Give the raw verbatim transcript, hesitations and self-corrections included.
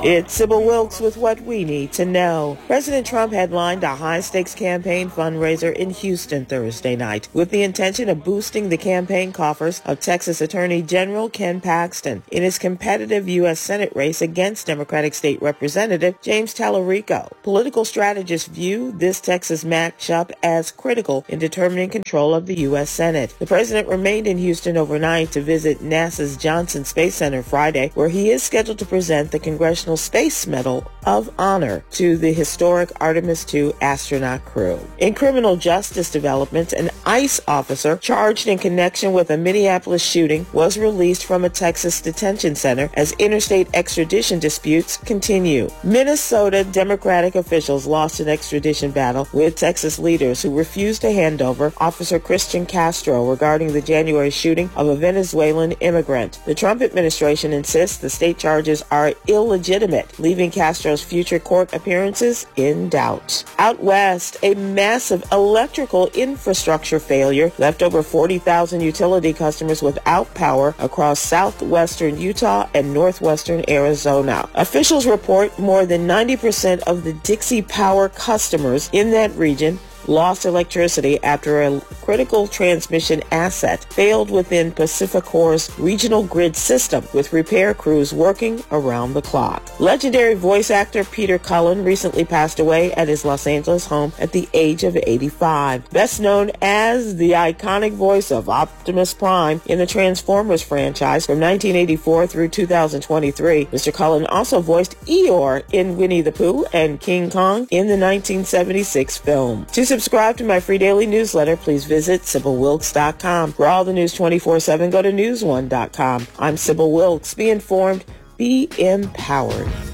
It's Sybil Wilkes with what we need to know. President Trump headlined a high-stakes campaign fundraiser in Houston Thursday night with the intention of boosting the campaign coffers of Texas Attorney General Ken Paxton in his competitive U S Senate race against Democratic State Representative James Tallarico. Political strategists view this Texas matchup as critical in determining control of the U S Senate. The president remained in Houston overnight to visit NASA's Johnson Space Center Friday, where he is scheduled to present the Congressional Space Medal of Honor to the historic Artemis two astronaut crew. In criminal justice developments, an ICE officer charged in connection with a Minneapolis shooting was released from a Texas detention center as interstate extradition disputes continue. Minnesota Democratic officials lost an extradition battle with Texas leaders who refused to hand over Officer Christian Castro regarding the January shooting of a Venezuelan immigrant. The Trump administration insists the state charges are illegitimate, leaving Castro's future court appearances in doubt. Out west, a massive electrical infrastructure failure left over forty thousand utility customers without power across southwestern Utah and northwestern Arizona. Officials report more than ninety percent of the Dixie Power customers in that region lost electricity after a critical transmission asset failed within PacifiCorp's regional grid system, with repair crews working around the clock. Legendary voice actor Peter Cullen recently passed away at his Los Angeles home at the age of eighty-five. Best known as the iconic voice of Optimus Prime in the Transformers franchise from nineteen eighty-four through two thousand twenty-three, Mister Cullen also voiced Eeyore in Winnie the Pooh and King Kong in the nineteen seventy-six film. To subscribe to my free daily newsletter, please visit Sybil Wilkes dot com. For all the news twenty-four seven, go to news one dot com. I'm Sybil Wilkes. Be informed, be empowered.